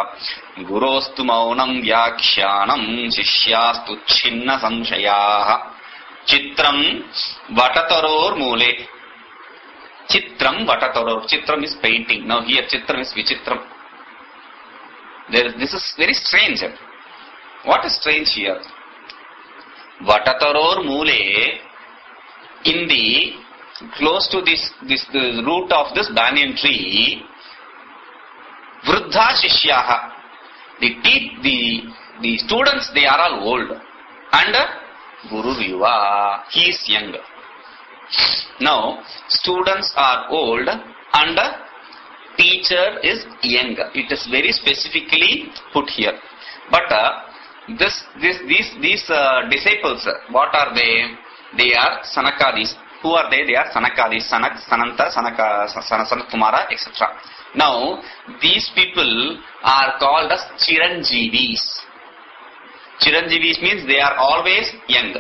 Gurostu maunam vyakshyanam shishyastu chinna samshayaha. Chitram vatataror mule. Chitram vatataror. Chitram is painting. Now here Chitram is Vichitram. This is very strange. What is strange here? Vatataror mule, in the close to the root of this banyan tree, Vruddha Shishyaha. The students, they are all old. And Guru Yuva, he is young. Now, students are old and teacher is young. It is very specifically put here. But these disciples, what are they? They are Sanakadis. Who are they? They are Sanakadis, Sanak, Sananta, Sanat Kumara, etc. Now, these people are called as Chiranjeevis. Chiranjeevis means they are always young.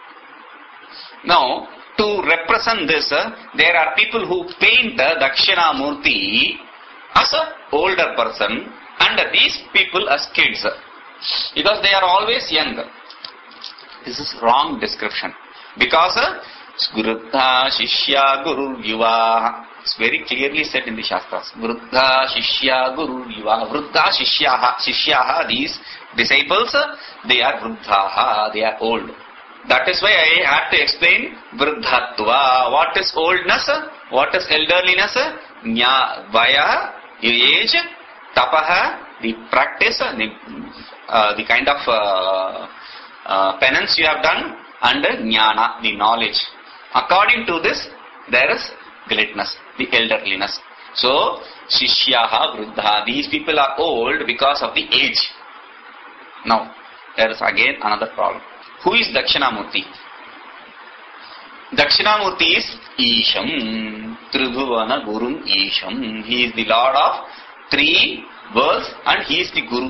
Now, to represent this, there are people who paint Dakshinamurti as an older person and these people as kids. Because they are always young. This is wrong description. Because Gurudha Shishya Guru Yuva. It's very clearly said in the Shastras. Vruddha Shishya Guru Yuva. Vruddha Shishyaha, these disciples, they are Vruddhaha, they are old. That is why I had to explain Vruddhatva. What is oldness? What is elderliness? Vaya, age, tapaha, the practice, the kind of penance you have done, and jnana, the knowledge. According to this, there is greatness, the elderliness. So, Shishyaha, Vruddha, these people are old because of the age. Now, there is again another problem. Who is Dakshinamurti? Dakshinamurti is Isham, Tribhuvana Gurum Isham. He is the Lord of 3 worlds and he is the Guru.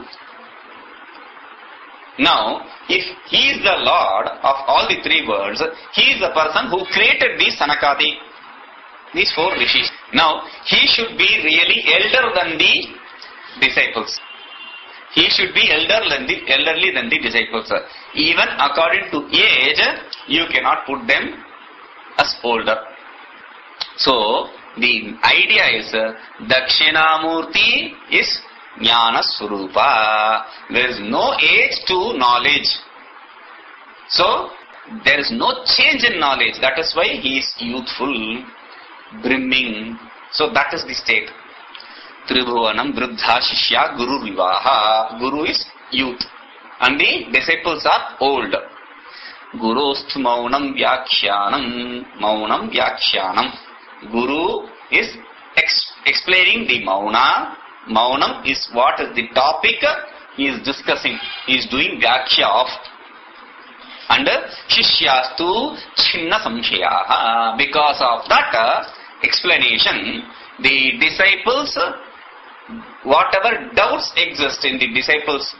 Now, if he is the Lord of all the 3 worlds, he is the person who created these Sanakadi, these 4 rishis. Now, he should be really elder than the disciples. He should be elderly than the disciples. Even according to age, you cannot put them as older. So, the idea is Dakshinamurti is Jnana Swarupa. There is no age to knowledge. So, there is no change in knowledge. That is why he is youthful, brimming. So, that is the state. Tribhuvanam Vruddha Shishya Guru Vivaha. Guru is youth and the disciples are old. Gurostu Maunam Vyakshyanam. Maunam Vyakshyanam. Guru is explaining the Mauna. Maunam is what is the topic he is discussing. He is doing Vyakshya of. And Shishyastu Chinna Samshayaha. Because of that explanation, the disciples, whatever doubts exist in the disciples'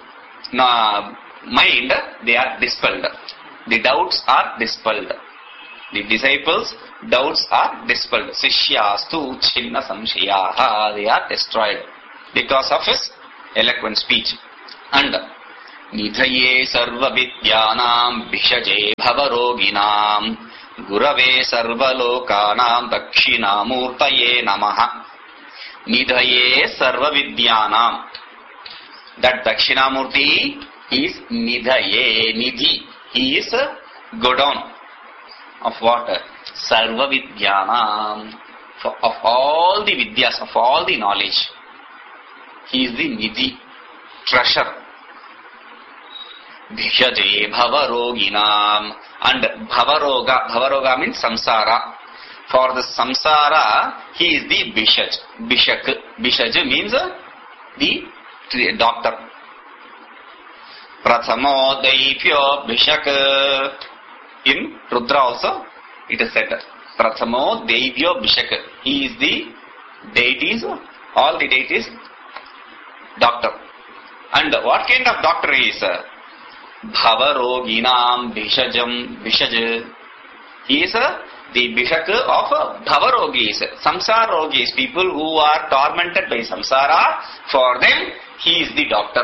mind, they are dispelled. The doubts are dispelled. The disciples' doubts are dispelled. Sishyastu Chinna Samshayaha. They are destroyed because of his eloquent speech. And Nidhaye Sarva Vidyanam Vishaje Bhavaroginam Gurave Sarvalokanam Dakshinamurtaye Namaha. Nidhaye Sarva Vidyanam. That Dakshinamurti is Nidhaye, Nidhi. He is a godown of what? Sarva Vidyanam. Of all the Vidyas, of all the knowledge. He is the Nidhi, treasure. Bhishaje Bhavaroginam. And Bhavaroga means samsara. For the samsara, he is the Bishak. Bishaj means the doctor. Prathamo Daipyo Bishak. In Rudra also, it is said. Prathamo Daipyo Bishak. He is the deities, all the deities, doctor. And what kind of doctor he is? Bhavaroginam Bishaj. He is the Bishak of Bhavarogis, Samsara Rogis, people who are tormented by samsara. For them, he is the doctor.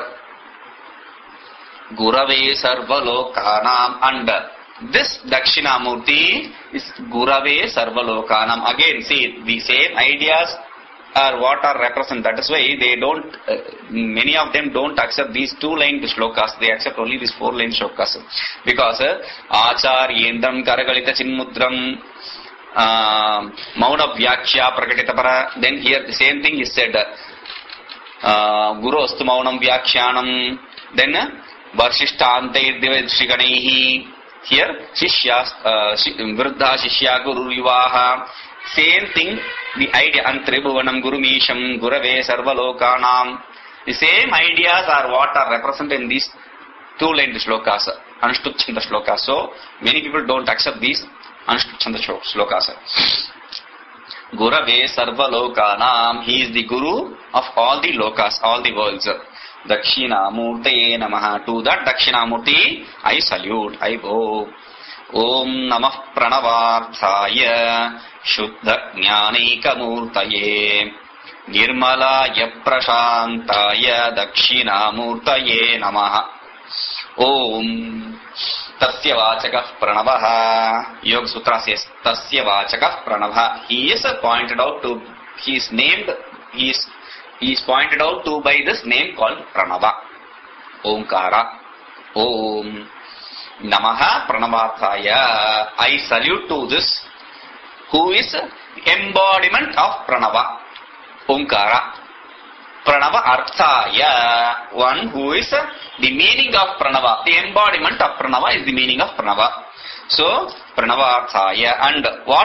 Gurave Sarvalokanam, and this Dakshinamurti is Gurave Sarvalokanam. Again, see, the same ideas are what are represented. That is why they don't, many of them don't accept these 2-line shlokas. They accept only these 4-line shlokas. Because Acharyendram Karagalita Chinmudram Mauna Vyakshya Prakatitapara. Then here the same thing is said. Guru Astu Maunam Vyakshanam. Then Varshishtantair Divadshriganaihi. Here Shishya Vruddha Shishya Guru Vivaha. Same thing, the idea, Antribhuvanam Gurumisham Gurave Sarvalokanam. The same ideas are what are represented in these 2-line shlokas, Anushtup-chanda shlokas. So, many people don't accept these Anushtup-chanda shlokas. Gurave Sarvalokanam, he is the Guru of all the lokas, all the worlds. Dakshinamurtaye Namaha. To that Dakshinamurti, I salute, I bow. Om Namah Pranavarthaya Shuddha Jnanaikamurtaye Nirmalaya Prashantaya Dakshinamurtaye Namaha. Om Tasya Vachakah Pranavaha. Yoga Sutra says Tasya Vachakah Pranavaha. He is pointed out to, he is named, he is pointed out to by this name called Pranava. Omkara. Om Namaha Pranavarthaya. I salute to this who is embodiment of Pranava. Omkara. Pranava Arthaya. One who is the meaning of Pranava. The embodiment of Pranava is the meaning of Pranava. So, Pranavarthaya. And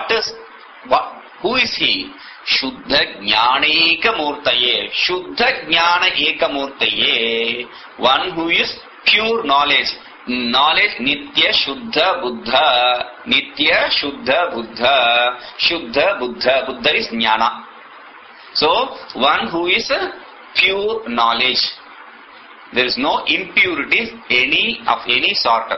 who is he? Shuddha Jnana Ekamurtaye. Shuddha Jnana Ekamurtaye. One who is pure knowledge. Knowledge, Nitya Shuddha Buddha. Nitya Shuddha Buddha. Shuddha Buddha. Buddha is Jnana. So, one who is pure knowledge. There is no impurities of any sort.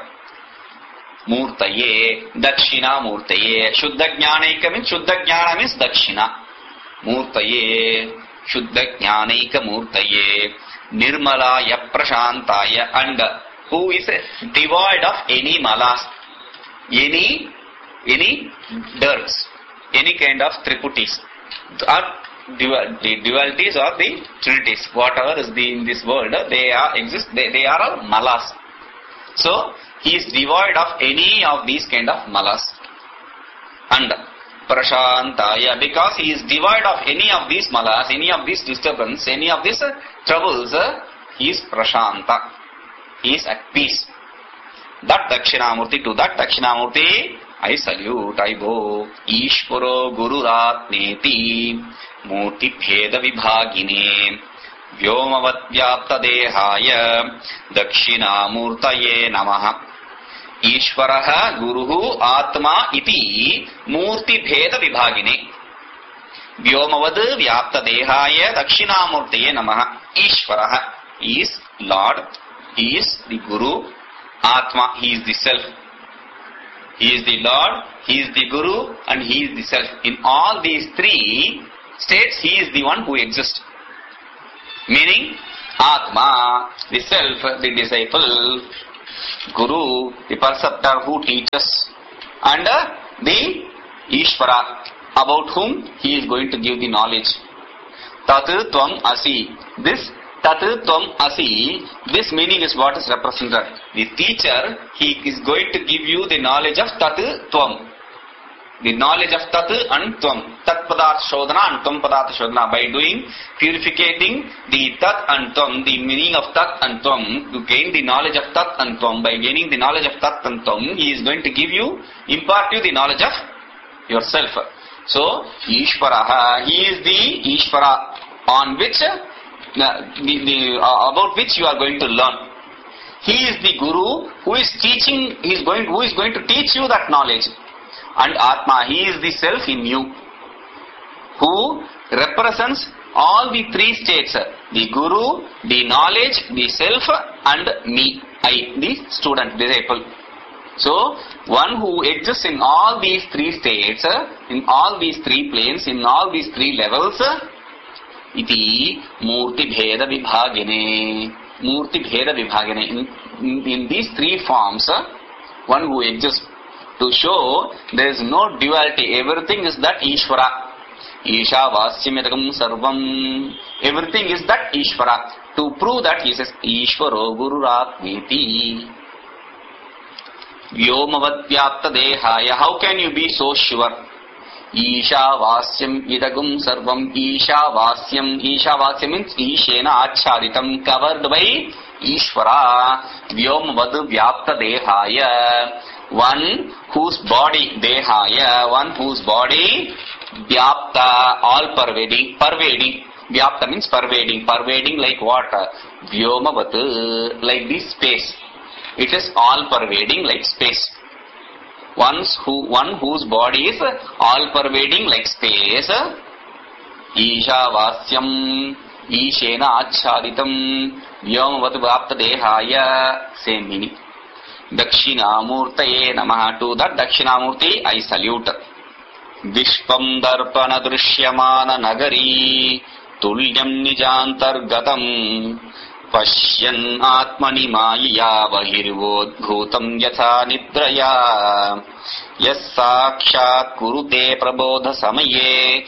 Murtaye, Dakshina Murtaye. Shuddha Jnanaika means, Shuddha Jnana means Dakshina. Murtaye, Shuddha Jnanaika Murtaye. Nirmalaya Prashantaya. And who is devoid of any malas, any dirts, any kind of triputis, or the dualities or the trinities, whatever is in this world, they are all malas. So, he is devoid of any of these kind of malas. And Prashantaya, because he is devoid of any of these malas, any of these disturbance, any of these troubles, he is Prashanta. He is at peace. That Dakshinamurti, to that Dakshinamurti, I salute, I bow. Ishvaro Gururatneti Murti Bheda Vibhagine Vyomavat Vyapta Dehaya Dakshinamurtaye Namaha. Ishvaraha Guruhu Atma Iti Murti Bheda Vibhagine Vyomavad Vyapta Dehaya Dakshinamurtaye Namaha. Ishvaraha is Lord. He is the Guru, Atma, he is the Self. He is the Lord, he is the Guru, and he is the Self. In all these 3 states, he is the one who exists. Meaning, Atma, the Self, the disciple, Guru, the preceptor who teaches, and the Ishvara, about whom he is going to give the knowledge. Tat Tvam Asi. This Tat Tvam Asi, this meaning is what is represented. The teacher, he is going to give you the knowledge of Tat Tvam. The knowledge of Tat and Tvam. Tat Padartha Shodhana and Tvam Padartha Shodhana. By doing, purificating the Tat and Tvam, the meaning of Tat and Tvam, to gain the knowledge of Tat and Tvam. By gaining the knowledge of Tat and Tvam, he is going to give you, impart you the knowledge of yourself. So, Ishvaraha, he is the Ishvara on which about which you are going to learn. He is the Guru who is teaching, who is going to teach you that knowledge. And Atma, he is the Self in you, who represents all the 3 states, the Guru, the knowledge, the Self, and me, I, the student, disciple. So, one who exists in all these 3 states, in all these 3 planes, in all these 3 levels, iti murti bheda vibhagine. Murti bheda vibhagine. In these three forms, one who exists to show there is no duality. Everything is that Ishvara. Isha vasyamyatagam sarvam. Everything is that Ishvara. To prove that he says Ishvaro Gururatmeti. Vyomavad vyapta dehaya. How can you be so sure? Isha vasyam idagum sarvam. Isha vasyam. Isha vasyam means Ishena achaditam, covered by Ishvara. Vyomavad vyapta dehaya. One whose body, dehaya, one whose body, vyapta, all pervading, pervading. Vyapta means pervading, pervading like what? Vyomavat, like this space. It is all pervading like space. One whose body is all pervading like space. Isha vasyam, Ishena achaditam, Vyomavat vyapta dehaya, same meaning. Dakshinamurtaye namaha. To that Dakshinamurti I salute. Vishpam darpana drishyamana nagari tulyam nijantargatam pashyan atmani maya bahirvodbhutam yatha nidraya yas sakshat kurute prabodha samaye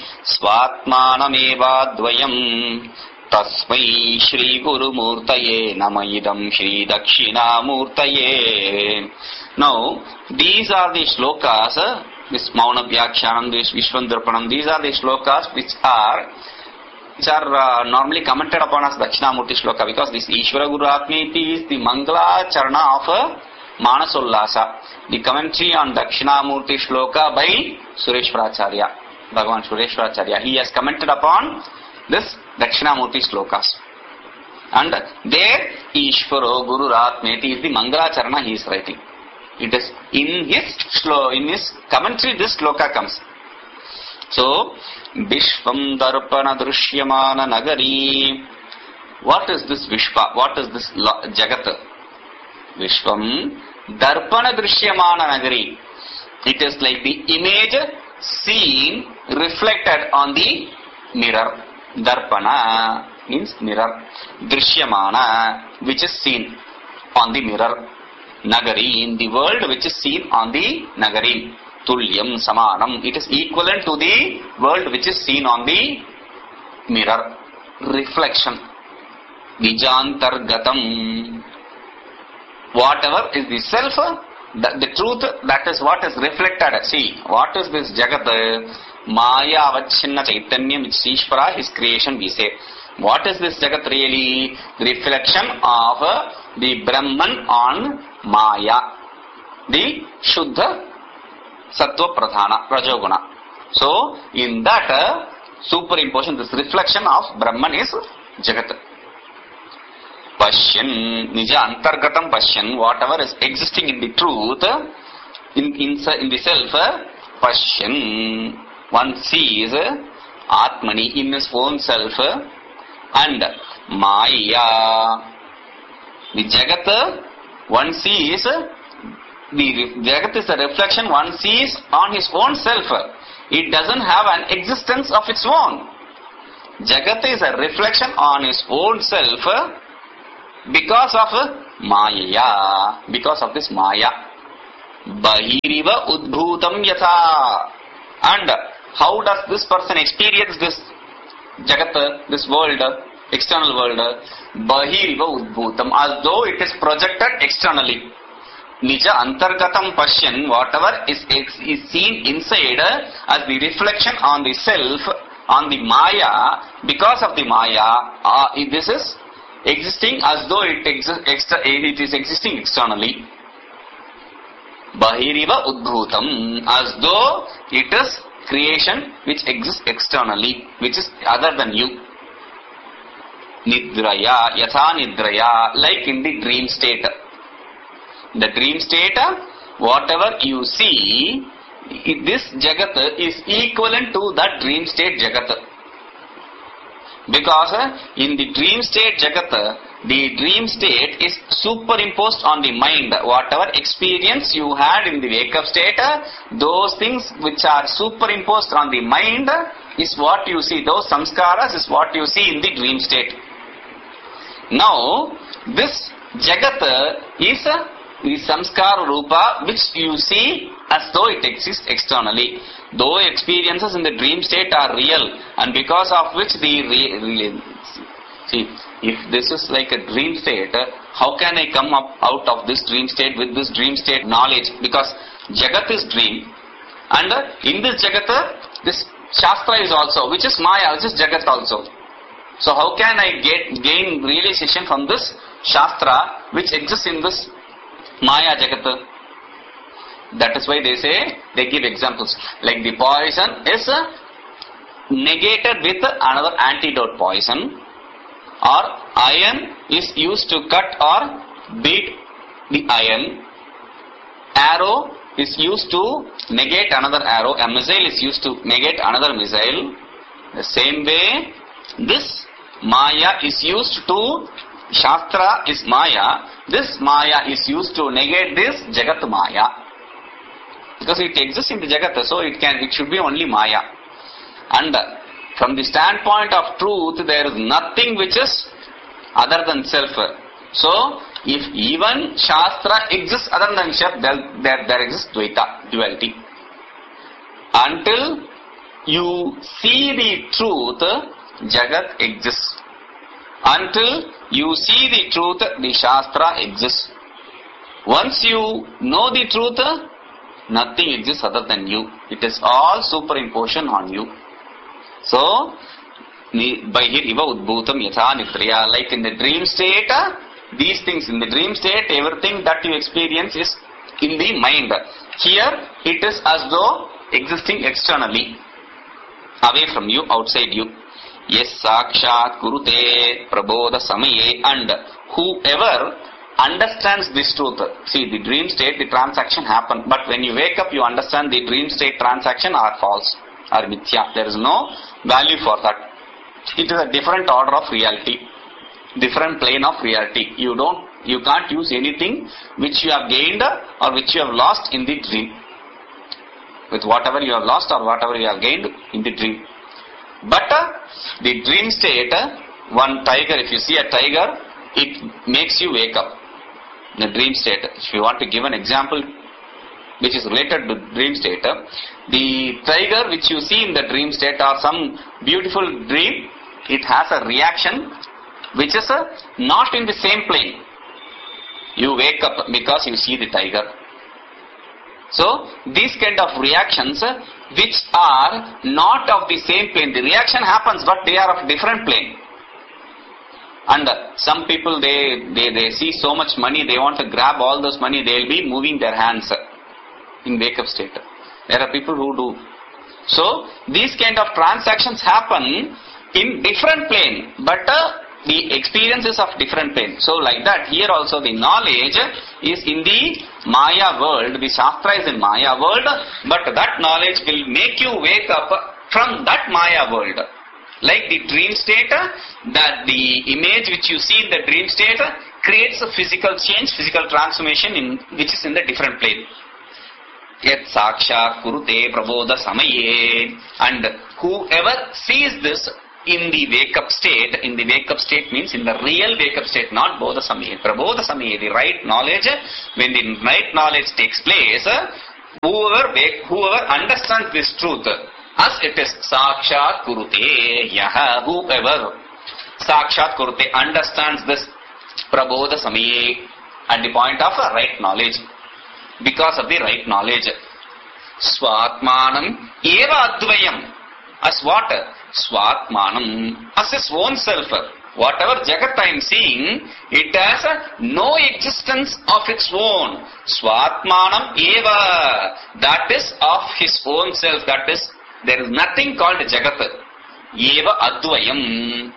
svatmanamevadvayam tasmai Shri Guru Murtaye Namayidam Shri Dakshinamurtaye. Now, these are the shlokas, this Mauna Vyakshyanam, this Vishwandarpanam, these are the shlokas which are normally commented upon as Dakshinamurti shloka, because this Ishvara Gururatmeti is the Mangala Charana of Manasollasa. The commentary on Dakshinamurti shloka by Sureshwaracharya, Bhagavan Sureshwaracharya. He has commented upon this Dakshinamurti slokas. And there Ishvaro Gururatmeti is the Mangalacharana he is writing. It is in his commentary this sloka comes. So, Vishvam Darpana Drishyamana Nagari. What is this Vishva? What is this Jagat? Vishvam Darpana Drishyamana Nagari. It is like the image seen reflected on the mirror. Darpana means mirror. Drishyamana, which is seen on the mirror. Nagari, in the world which is seen on the Nagari. Tulyam samanam, it is equivalent to the world which is seen on the mirror. Reflection. Nijantargatam. Whatever is the self, the truth, that is what is reflected. See, what is this Jagat? Maya avachinna chaitanyam, which is Ishvara, his creation, we say. What is this Jagat really? Reflection of the Brahman on Maya. The Shuddha Sattva Pradhana, Rajoguna. So, in that superimposition, this reflection of Brahman is Jagat. Pashyan, Nija Antargatam Pashyan, whatever is existing in the truth, in the self, Pashyan, one sees Atmani in his own self, and Maya. The Jagat, one sees, the Jagat is a reflection one sees on his own self. It doesn't have an existence of its own. Jagat is a reflection on his own self because of Maya, because of this Maya. Bahiriva udbhutam yatha. And how does this person experience this Jagat, this world, external world? Bahiriva udbhutam, as though it is projected externally. Nija antargatam pashyan, whatever is seen inside as the reflection on the self, on the Maya, because of the Maya, this is existing as though it is existing externally. Bahiriva udbhutam, as though it is creation which exists externally, which is other than you. Nidraya, yatha nidraya, like in the dream state. The dream state, whatever you see, this Jagat is equivalent to that dream state Jagat. Because in the dream state Jagat, the dream state is superimposed on the mind. Whatever experience you had in the wake-up state, those things which are superimposed on the mind is what you see. Those samskaras is what you see in the dream state. Now, this Jagat is the samskara rupa which you see as though it exists externally. Though experiences in the dream state are real, and because of which see, if this is like a dream state, how can I come up out of this dream state with this dream state knowledge? Because Jagat is dream, and in this Jagat, this Shastra is also, which is Maya, which is Jagat also. So how can I gain realization from this Shastra which exists in this Maya Jagat? That is why they say, they give examples. Like the poison is negated with another antidote poison, or iron is used to cut or beat the iron. Arrow is used to negate another arrow. A missile is used to negate another missile. The same way, this Maya is used to, Shastra is Maya, this Maya is used to negate this Jagat Maya. Because it exists in the Jagat, so it should be only Maya. And from the standpoint of truth, there is nothing which is other than self. So, if even Shastra exists other than self, there exists Dvaita, duality. Until you see the truth, Jagat exists. Until you see the truth, the Shastra exists. Once you know the truth, nothing exists other than you. It is all superimposition on you. So, by here, iva udbhutam yatha nitriya. Like in the dream state, these things in the dream state, everything that you experience is in the mind. Here, it is as though existing externally, away from you, outside you. Yes, sakshat kurute prabodha samaye. And whoever understands this truth. See, the dream state, the transaction happened. But when you wake up, you understand the dream state transaction are false, are mithya. There is no value for that. It is a different order of reality, different plane of reality. You can't use anything which you have gained or which you have lost in the dream. With whatever you have lost or whatever you have gained in the dream. But the dream state, one tiger, if you see a tiger, it makes you wake up. The dream state. If you want to give an example which is related to dream state, the tiger which you see in the dream state or some beautiful dream, it has a reaction which is not in the same plane. You wake up because you see the tiger. So, these kind of reactions which are not of the same plane. The reaction happens but they are of different plane. And some people, they see so much money, they want to grab all those money, they will be moving their hands in wake-up state. There are people who do. So, these kind of transactions happen in different plane, but the experience is of different plane. So, like that, here also the knowledge is in the Maya world, the Shastra is in Maya world, but that knowledge will make you wake up from that Maya world. Like the dream state, that the image which you see in the dream state creates a physical change, physical transformation which is in the different plane. Yet sakshat kurute prabodha samaye. And whoever sees this in the wake-up state means in the real wake-up state, not bodha samaye. Prabodha samaye, the right knowledge, when the right knowledge takes place, whoever understands this truth, as it is sakshat kurute yaha, whoever sakshat kurute understands this prabodha samaye at the point of right knowledge, because of the right knowledge. Swatmanam eva advayam. As what? Swatmanam. As his own self. Whatever Jagat I am seeing, it has no existence of its own. Swatmanam eva. That is of his own self. That is, there is nothing called Jagat. Eva advayam.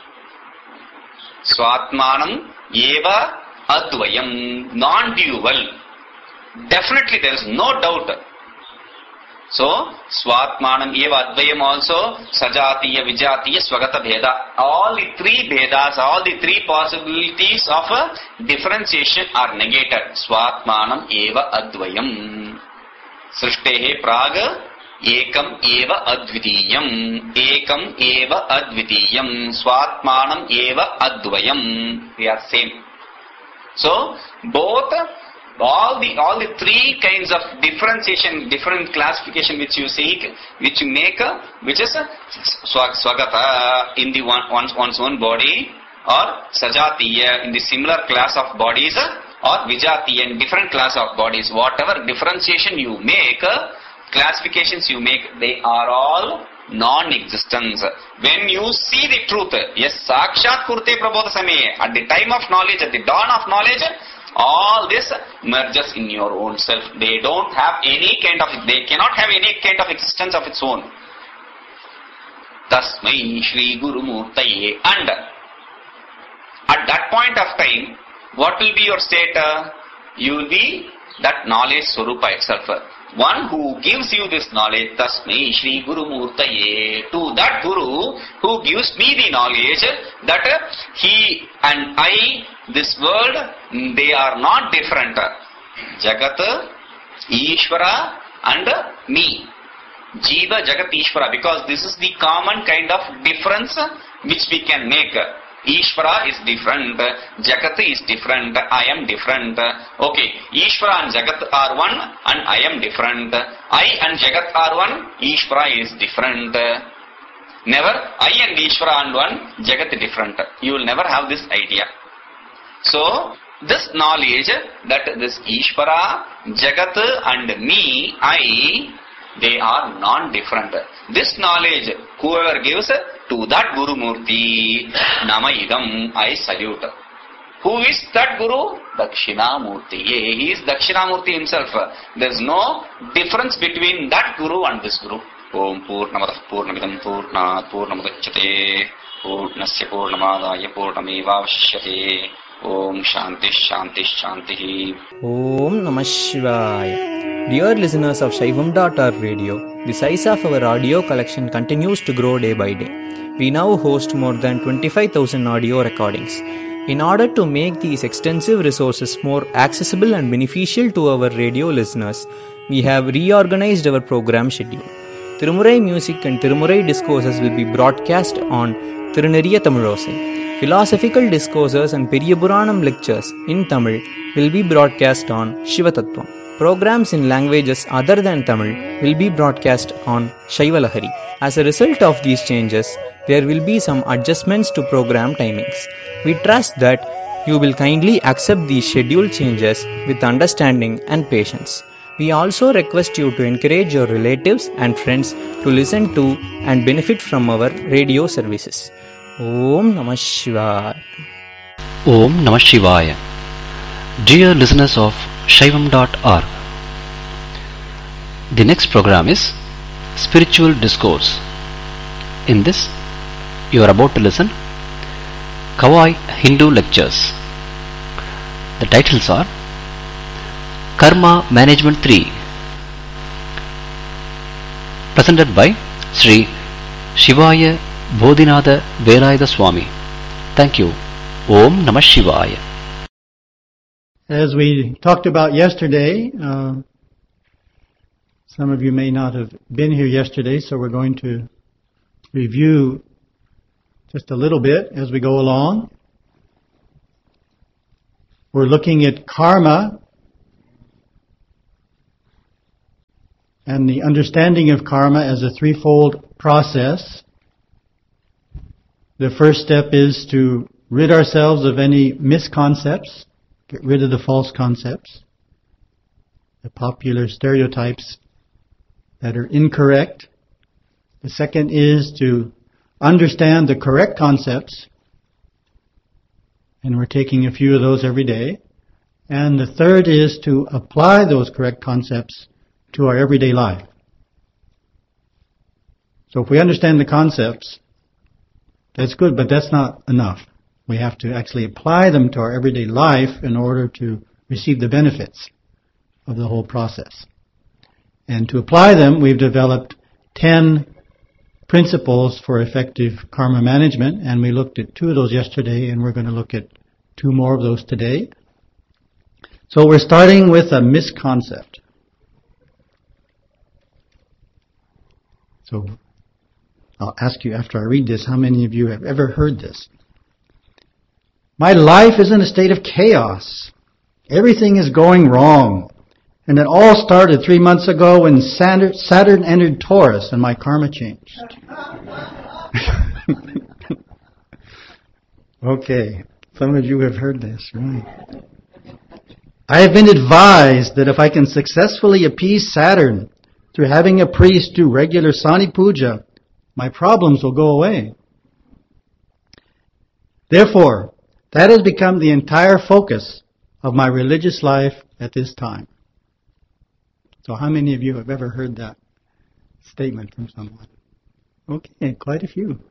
Swatmanam eva advayam. Non-dual. Definitely there is no doubt. So, Swatmanam eva advayam also, Sajatiya, Vijatiya, Swagata Bheda. All the three Bhedas, all the three possibilities of differentiation are negated. Swatmanam eva advayam. Srishtehe praga Ekam eva advitiyam. Ekam eva advitiyam. Swatmanam eva advayam. They are same. So both all the three kinds of differentiation, different classification which you seek, which you make, which is swagata in the one's own body, or sajatiya in the similar class of bodies, or vijatiya in different class of bodies. Whatever differentiation you make, classifications you make, they are all non-existence. When you see the truth, yes, sakshat kurte prabodha samaye, at the time of knowledge, at the dawn of knowledge, all this merges in your own self. They don't have any kind of, they cannot have any kind of existence of its own. Tasmai Shri Guru Murtaye. And at that point of time, what will be your state? You will be that knowledge Swarupa itself. One who gives you this knowledge, Tasmai Shri Guru Murtaye, to that Guru who gives me the knowledge that he and I, this world, they are not different. Jagat, Ishvara and me. Jiva, Jagat, Ishvara, because this is the common kind of difference which we can make. Ishvara is different, Jagat is different, I am different. Okay, Ishvara and Jagat are one and I am different. I and Jagat are one, Ishvara is different. Never I and Ishvara and one, Jagat different. You will never have this idea. So, this knowledge that this Ishvara, Jagat and me, I, they are non-different. This knowledge, whoever gives to that Guru Murti, Namaidam, I salute. Who is that Guru? Dakshinamurti. He is Dakshinamurti himself. There is no difference between that Guru and this Guru. Om Purnamadah Purnamidam Purnat Purnamudachyate Purnasya Purnamadaya Purnamevavashyate. Om Shanti Shanti Shanti. Om Namah Shivaya. Dear listeners of Shaivam.org radio, the size of our audio collection continues to grow day by day. We now host more than 25,000 audio recordings. In order to make these extensive resources more accessible and beneficial to our radio listeners, we have reorganized our program schedule. Tirumurai music and Tirumurai discourses will be broadcast on Tiruneriya Tamilosai. Philosophical discourses and Periyapuranam lectures in Tamil will be broadcast on Shivatattvam. Programs in languages other than Tamil will be broadcast on Shaivalahari. As a result of these changes, there will be some adjustments to program timings. We trust that you will kindly accept these schedule changes with understanding and patience. We also request you to encourage your relatives and friends to listen to and benefit from our radio services. Om Namah Shivaya. Om Namah Shivaya. Dear listeners of Shaivam.org, the next program is Spiritual Discourse. In this, you are about to listen Kawai Hindu Lectures. The titles are Karma Management 3, presented by Sri Shivaya Bodhinatha Velayatha Swami. Thank you. Om Namah Shivaya. As we talked about yesterday, some of you may not have been here yesterday, so we're going to review just a little bit as we go along. We're looking at karma and the understanding of karma as a threefold process. The first step is to rid ourselves of any misconcepts, get rid of the false concepts, the popular stereotypes that are incorrect. The second is to understand the correct concepts, and we're taking a few of those every day. And the third is to apply those correct concepts to our everyday life. So if we understand the concepts, that's good, but that's not enough. We have to actually apply them to our everyday life in order to receive the benefits of the whole process. And to apply them, we've developed 10 principles for effective karma management, and we looked at 2 of those yesterday, and we're going to look at 2 more of those today. So we're starting with a misconcept. So I'll ask you after I read this, how many of you have ever heard this? My life is in a state of chaos. Everything is going wrong. And it all started 3 months ago when Saturn entered Taurus and my karma changed. Okay, some of you have heard this, right? I have been advised that if I can successfully appease Saturn through having a priest do regular Sani Puja, my problems will go away. Therefore, that has become the entire focus of my religious life at this time. So how many of you have ever heard that statement from someone? Okay, quite a few.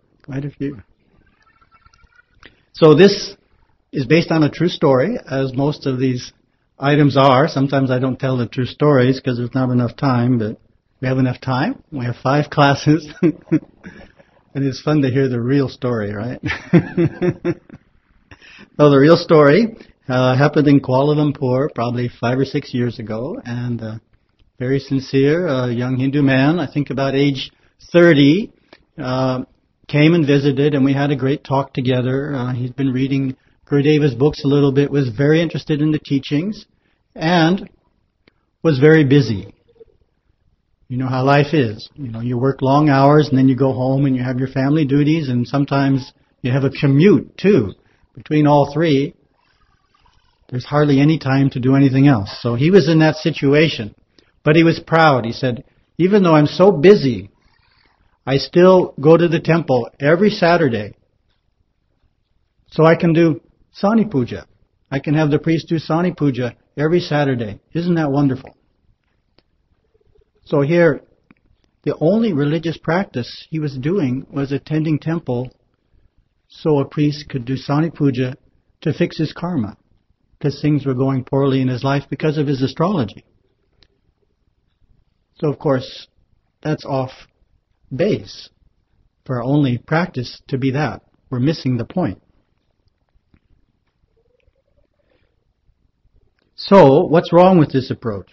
So this is based on a true story, as most of these items are. Sometimes I don't tell the true stories because there's not enough time, but we have enough time. We have 5 classes. And it's fun to hear the real story, right? So the real story happened in Kuala Lumpur probably 5 or 6 years ago, and very sincere, young Hindu man, I think about age 30, came and visited, and we had a great talk together. He'd been reading Gurudeva's books a little bit, was very interested in the teachings, and was very busy. You know how life is. You know, you work long hours, and then you go home and you have your family duties, and sometimes you have a commute too. Between all 3, there's hardly any time to do anything else. So he was in that situation. But he was proud. He said, even though I'm so busy, I still go to the temple every Saturday so I can do Sani Puja. I can have the priest do Sani Puja every Saturday. Isn't that wonderful? So here, the only religious practice he was doing was attending temple so a priest could do Sani Puja to fix his karma, because things were going poorly in his life because of his astrology. So, of course, that's off base for our only practice to be that. We're missing the point. So, what's wrong with this approach?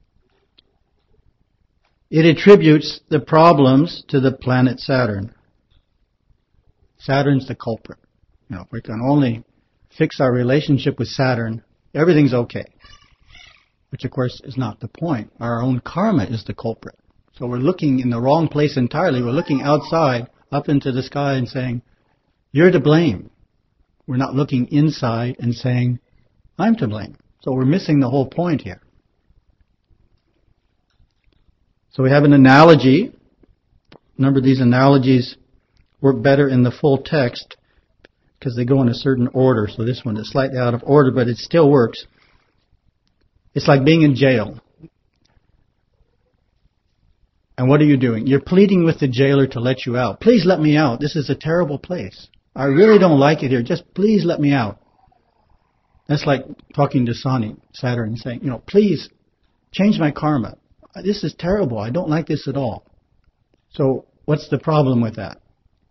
It attributes the problems to the planet Saturn. Saturn's the culprit. You know, if we can only fix our relationship with Saturn, everything's okay. Which, of course, is not the point. Our own karma is the culprit. So we're looking in the wrong place entirely. We're looking outside, up into the sky and saying, you're to blame. We're not looking inside and saying, I'm to blame. So we're missing the whole point here. So we have an analogy. Remember, these analogies work better in the full text because they go in a certain order. So this one is slightly out of order, but it still works. It's like being in jail. And what are you doing? You're pleading with the jailer to let you out. Please let me out. This is a terrible place. I really don't like it here. Just please let me out. That's like talking to Saturn, saying, please change my karma. This is terrible. I don't like this at all. So what's the problem with that?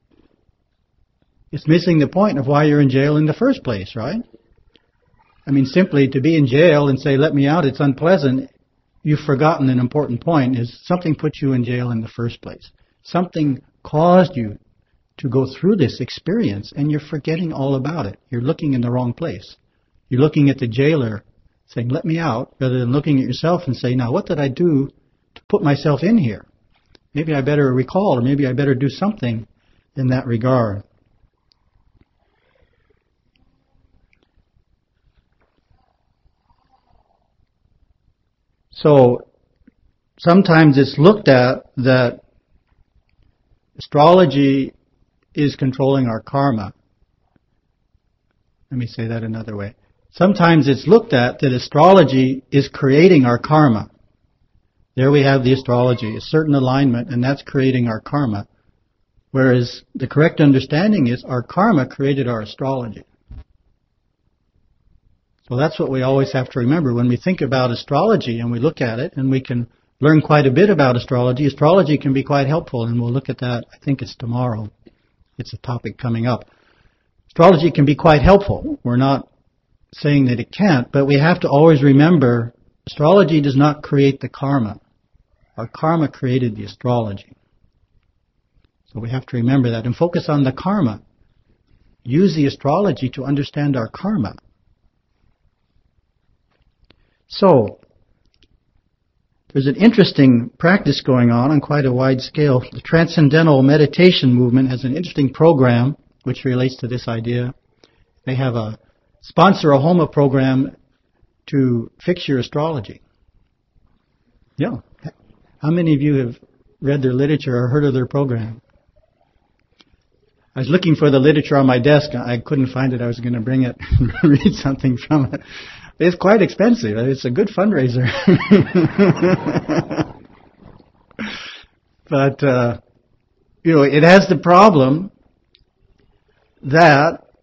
It's missing the point of why you're in jail in the first place, right? I mean, simply to be in jail and say, let me out, it's unpleasant, you've forgotten an important point, is something put you in jail in the first place. Something caused you to go through this experience, and you're forgetting all about it. You're looking in the wrong place. You're looking at the jailer saying, let me out, rather than looking at yourself and saying, now what did I do to put myself in here? Maybe I better recall, or maybe I better do something in that regard. So sometimes it's looked at that astrology is controlling our karma. Let me say that another way. Sometimes it's looked at that astrology is creating our karma. There we have the astrology, a certain alignment, and that's creating our karma. Whereas the correct understanding is our karma created our astrology. So that's what we always have to remember. When we think about astrology and we look at it, and we can learn quite a bit about astrology, astrology can be quite helpful, and we'll look at that, I think it's tomorrow. It's a topic coming up. Astrology can be quite helpful. We're not saying that it can't, but we have to always remember astrology does not create the karma. Our karma created the astrology. So we have to remember that and focus on the karma. Use the astrology to understand our karma. So, there's an interesting practice going on quite a wide scale. The Transcendental Meditation Movement has an interesting program which relates to this idea. They have a sponsor a Homa program to fix your astrology. Yeah. How many of you have read their literature or heard of their program? I was looking for the literature on my desk. I couldn't find it. I was going to bring it and read something from it. It's quite expensive. It's a good fundraiser. But, it has the problem that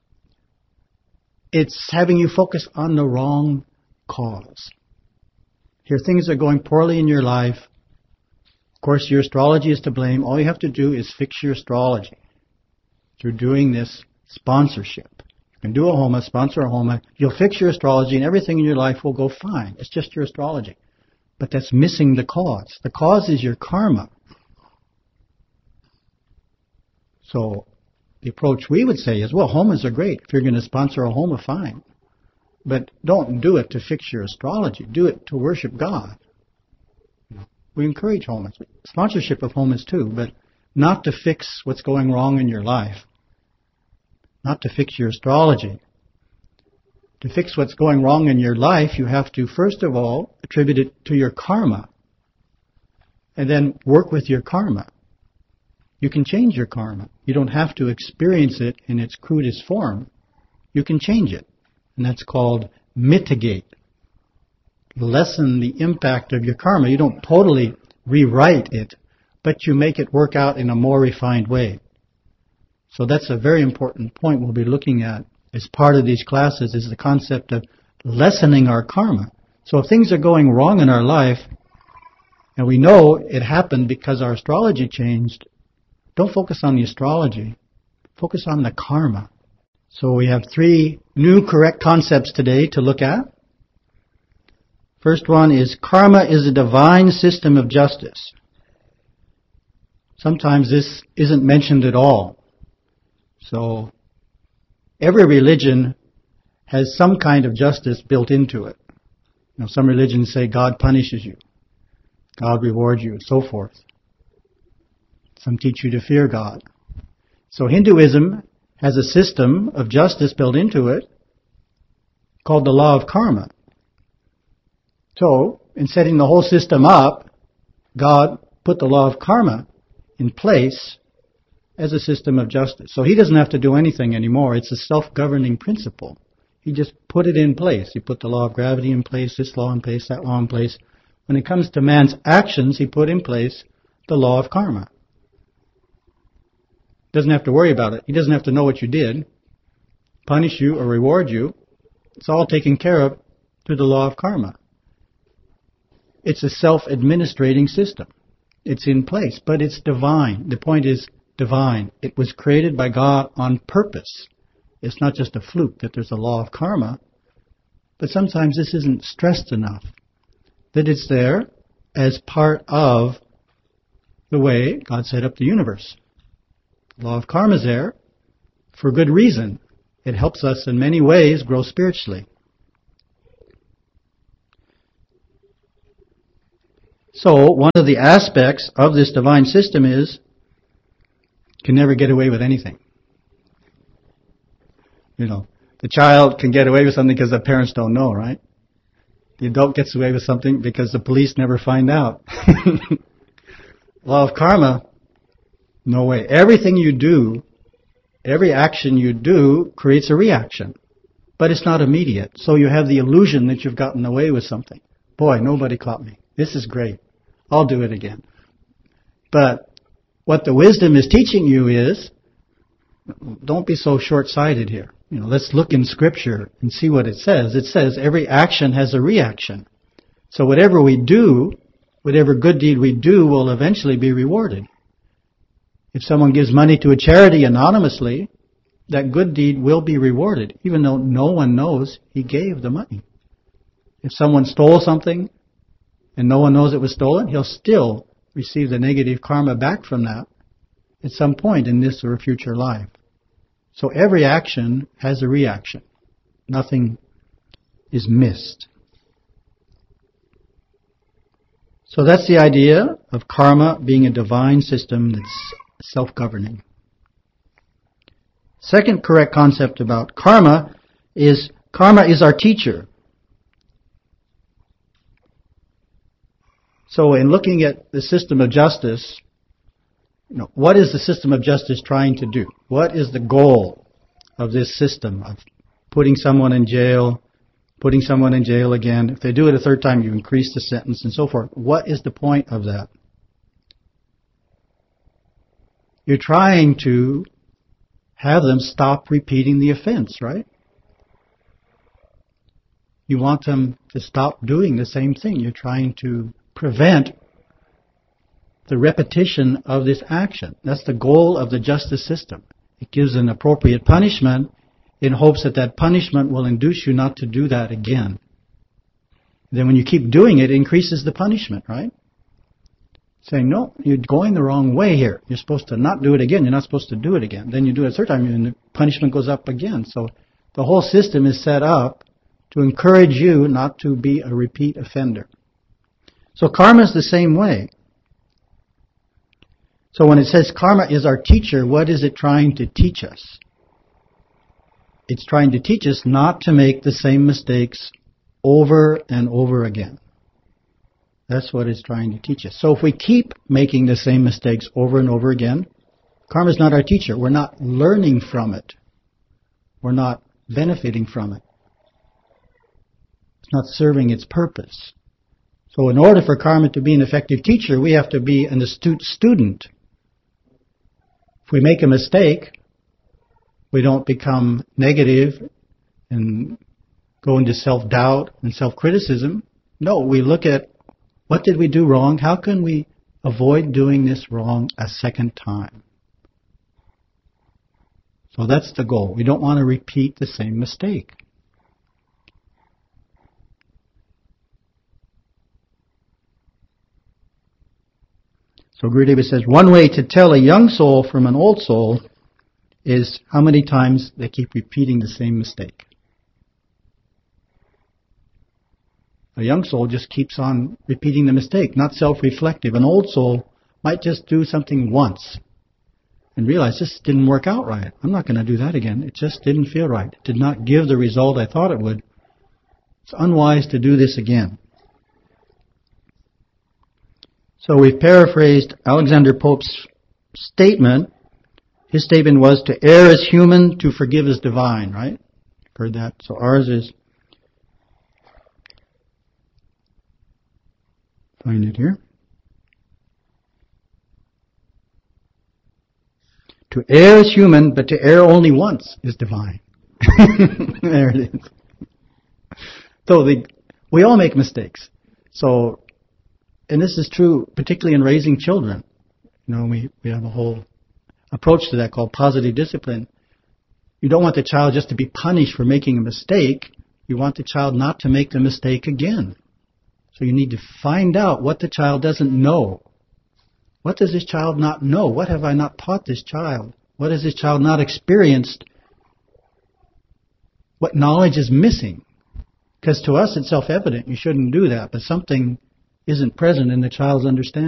it's having you focus on the wrong cause. Here, things are going poorly in your life. Of course, your astrology is to blame. All you have to do is fix your astrology through doing this sponsorship. You can do a Homa, sponsor a Homa. You'll fix your astrology and everything in your life will go fine. It's just your astrology. But that's missing the cause. The cause is your karma. So the approach we would say is, well, Homas are great. If you're going to sponsor a Homa, fine. But don't do it to fix your astrology. Do it to worship God. We encourage Homas. Sponsorship of Homas too, but not to fix what's going wrong in your life. Not to fix your astrology. To fix what's going wrong in your life, you have to, first of all, attribute it to your karma. And then work with your karma. You can change your karma. You don't have to experience it in its crudest form. You can change it. And that's called mitigate. Lessen the impact of your karma. You don't totally rewrite it, but you make it work out in a more refined way. So that's a very important point we'll be looking at as part of these classes, is the concept of lessening our karma. So if things are going wrong in our life, and we know it happened because our astrology changed, don't focus on the astrology. Focus on the karma. So we have 3 new correct concepts today to look at. First one is karma is a divine system of justice. Sometimes this isn't mentioned at all. So every religion has some kind of justice built into it. Some religions say God punishes you, God rewards you, and so forth. Some teach you to fear God. So Hinduism has a system of justice built into it called the law of karma. So, in setting the whole system up, God put the law of karma in place as a system of justice. So He doesn't have to do anything anymore. It's a self-governing principle. He just put it in place. He put the law of gravity in place, this law in place, that law in place. When it comes to man's actions, He put in place the law of karma. Doesn't have to worry about it. He doesn't have to know what you did, punish you or reward you. It's all taken care of through the law of karma. It's a self-administrating system. It's in place, but it's divine. The point is divine. It was created by God on purpose. It's not just a fluke that there's a law of karma, but sometimes this isn't stressed enough, that it's there as part of the way God set up the universe. The law of karma is there for good reason. It helps us in many ways grow spiritually. So, one of the aspects of this divine system is you can never get away with anything. The child can get away with something because the parents don't know, right? The adult gets away with something because the police never find out. Law of karma, no way. Everything you do, every action you do creates a reaction. But it's not immediate. So you have the illusion that you've gotten away with something. Boy, nobody caught me. This is great. I'll do it again. But what the wisdom is teaching you is, don't be so short-sighted here. Let's look in Scripture and see what it says. It says every action has a reaction. So whatever we do, whatever good deed we do will eventually be rewarded. If someone gives money to a charity anonymously, that good deed will be rewarded, even though no one knows he gave the money. If someone stole something and no one knows it was stolen, he'll still receive the negative karma back from that at some point in this or a future life. So every action has a reaction. Nothing is missed. So that's the idea of karma being a divine system that's self-governing. Second correct concept about karma is our teacher. So in looking at the system of justice, what is the system of justice trying to do? What is the goal of this system of putting someone in jail again? If they do it a third time, you increase the sentence and so forth. What is the point of that? You're trying to have them stop repeating the offense, right? You want them to stop doing the same thing. You're trying to prevent the repetition of this action. That's the goal of the justice system. It gives an appropriate punishment in hopes that that punishment will induce you not to do that again. Then when you keep doing it, it increases the punishment, right? Saying, no, you're going the wrong way here. You're supposed to not do it again. You're not supposed to do it again. Then you do it a third time and the punishment goes up again. So the whole system is set up to encourage you not to be a repeat offender. So karma is the same way. So when it says karma is our teacher, what is it trying to teach us? It's trying to teach us not to make the same mistakes over and over again. That's what it's trying to teach us. So if we keep making the same mistakes over and over again, karma is not our teacher. We're not learning from it. We're not benefiting from it. It's not serving its purpose. So in order for karma to be an effective teacher, we have to be an astute student. If we make a mistake, we don't become negative and go into self-doubt and self-criticism. No, we look at what did we do wrong? How can we avoid doing this wrong a second time? So that's the goal. We don't want to repeat the same mistake. So Gurudeva says, one way to tell a young soul from an old soul is how many times they keep repeating the same mistake. A young soul just keeps on repeating the mistake, not self-reflective. An old soul might just do something once and realize this didn't work out right. I'm not going to do that again. It just didn't feel right. It did not give the result I thought it would. It's unwise to do this again. So we've paraphrased Alexander Pope's statement. His statement was, to err is human, to forgive is divine, right? Heard that? So ours is, find it here. To err is human, but to err only once is divine. There it is. So we all make mistakes. So, and this is true particularly in raising children. We have a whole approach to that called positive discipline. You don't want the child just to be punished for making a mistake. You want the child not to make the mistake again. So you need to find out what the child doesn't know. What does this child not know? What have I not taught this child? What has this child not experienced? What knowledge is missing? Because to us it's self-evident. You shouldn't do that. But something isn't present in the child's understanding.